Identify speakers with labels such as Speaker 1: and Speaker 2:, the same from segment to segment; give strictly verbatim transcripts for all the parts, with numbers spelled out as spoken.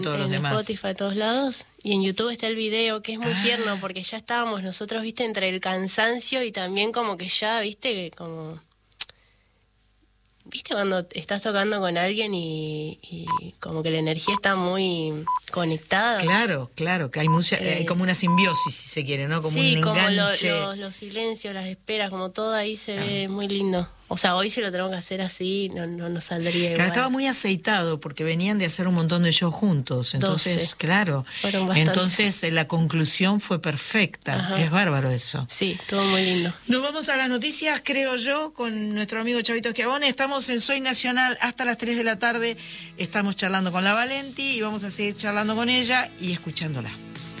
Speaker 1: todos los
Speaker 2: en
Speaker 1: demás.
Speaker 2: Spotify, a todos lados. Y en YouTube está el video, que es muy ah. tierno, porque ya estábamos nosotros, viste, entre el cansancio y también como que ya, viste, como... ¿Viste cuando estás tocando con alguien y, y como que la energía está muy conectada?
Speaker 1: Claro, claro, que hay, mucha, eh, hay como una simbiosis, si se quiere, ¿no? Como
Speaker 2: sí,
Speaker 1: un
Speaker 2: como
Speaker 1: enganche.
Speaker 2: Lo, lo, los silencios, las esperas, como todo ahí se ah. ve muy lindo. O sea, hoy si lo tenemos que hacer así, no, no nos saldría igual.
Speaker 1: Claro, estaba muy aceitado porque venían de hacer un montón de shows juntos. Entonces, doce. Claro.
Speaker 2: Fueron bastantes.
Speaker 1: Entonces, eh, la conclusión fue perfecta. Ajá. Es bárbaro eso.
Speaker 2: Sí, estuvo muy lindo.
Speaker 1: Nos vamos a las noticias, creo yo, con nuestro amigo Chavito Schiavone. Estamos en Soy Nacional hasta las tres de la tarde. Estamos charlando con la Valenti y vamos a seguir charlando con ella y escuchándola.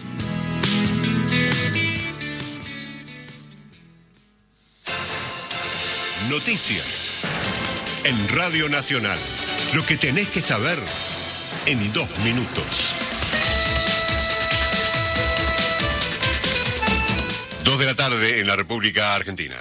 Speaker 3: Noticias en Radio Nacional. Lo que tenés que saber en dos minutos. Dos de la tarde en la República Argentina.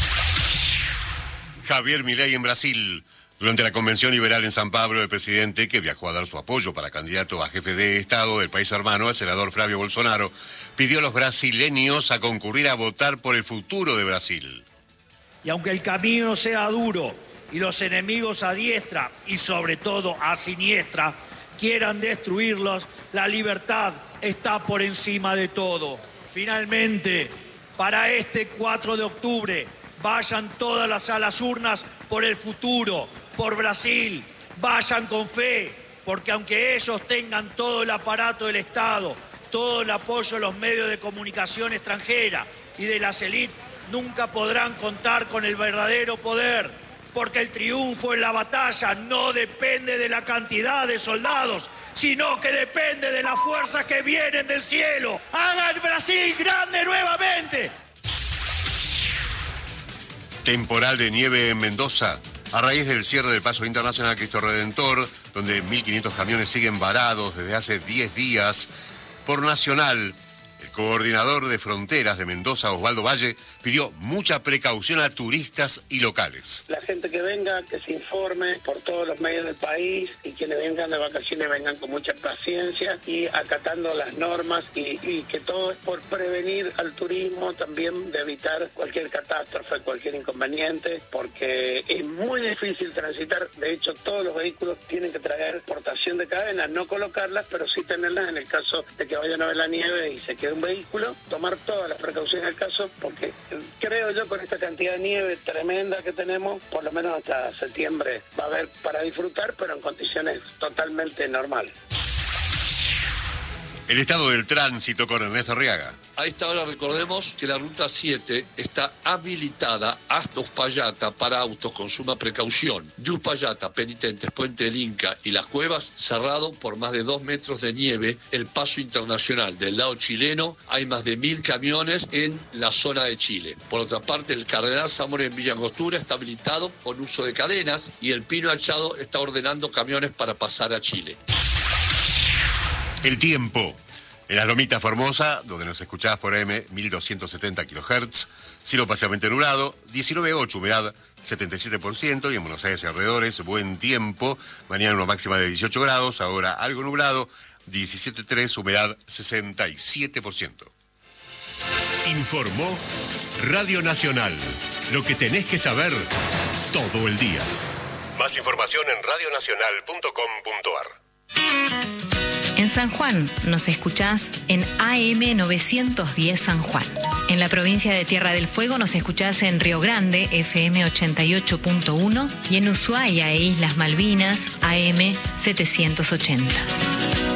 Speaker 3: Javier Milei en Brasil. Durante la convención liberal en San Pablo, el presidente, que viajó a dar su apoyo para candidato a jefe de Estado del país hermano, el senador Flavio Bolsonaro, pidió a los brasileños a concurrir a votar por el futuro de Brasil.
Speaker 4: Y aunque el camino sea duro y los enemigos a diestra y sobre todo a siniestra quieran destruirlos, la libertad está por encima de todo. Finalmente, para este cuatro de octubre, vayan todas las a las urnas por el futuro, por Brasil. Vayan con fe, porque aunque ellos tengan todo el aparato del Estado, todo el apoyo de los medios de comunicación extranjera y de las élites, nunca podrán contar con el verdadero poder, porque el triunfo en la batalla no depende de la cantidad de soldados, sino que depende de las fuerzas que vienen del cielo. ¡Hagan Brasil grande nuevamente!
Speaker 3: Temporal de nieve en Mendoza. A raíz del cierre del Paso Internacional Cristo Redentor, donde mil quinientos camiones siguen varados desde hace diez días, por Nacional, el coordinador de fronteras de Mendoza, Osvaldo Valle, pidió mucha precaución a turistas y locales.
Speaker 5: La gente que venga, que se informe por todos los medios del país, y quienes vengan de vacaciones vengan con mucha paciencia y acatando las normas, y, y que todo es por prevenir al turismo, también de evitar cualquier catástrofe, cualquier inconveniente, porque es muy difícil transitar. De hecho, todos los vehículos tienen que traer portación de cadenas, no colocarlas, pero sí tenerlas en el caso de que vayan a ver la nieve y se quede un vehículo, tomar todas las precauciones del caso, porque creo yo con esta cantidad de nieve tremenda que tenemos, por lo menos hasta septiembre va a haber para disfrutar, pero en condiciones totalmente normales.
Speaker 3: El estado del tránsito con Ernesto Arriaga.
Speaker 6: A esta hora recordemos que la ruta siete está habilitada hasta Uspallata para autos con suma precaución. De Uspallata, Penitentes, Puente del Inca y Las Cuevas, cerrado por más de dos metros de nieve. El paso internacional del lado chileno, hay más de mil camiones en la zona de Chile. Por otra parte, el Cardenal Zamora en Villa Angostura está habilitado con uso de cadenas y el Pino Achado está ordenando camiones para pasar a Chile.
Speaker 3: El tiempo. En las Lomitas Formosa, donde nos escuchás por A M mil doscientos setenta kilohertz, cielo parcialmente nublado, diecinueve coma ocho, humedad setenta y siete por ciento, y en Buenos Aires y alrededores, buen tiempo. Mañana una máxima de dieciocho grados, ahora algo nublado, diecisiete coma tres, humedad sesenta y siete por ciento. Informó Radio Nacional. Lo que tenés que saber todo el día. Más información en radio nacional punto com punto a r.
Speaker 7: En San Juan nos escuchás en A M novecientos diez San Juan. En la provincia de Tierra del Fuego nos escuchás en Río Grande, F M ochenta y ocho punto uno, y en Ushuaia e Islas Malvinas, A M setecientos ochenta.